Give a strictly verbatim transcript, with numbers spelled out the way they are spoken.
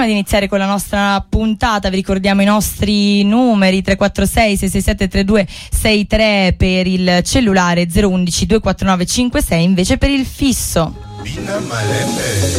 Prima di iniziare con la nostra puntata vi ricordiamo i nostri numeri: tre quattro sei sei sei sette tre due sei tre per il cellulare, zero uno uno due quattro nove cinque sei invece per il fisso.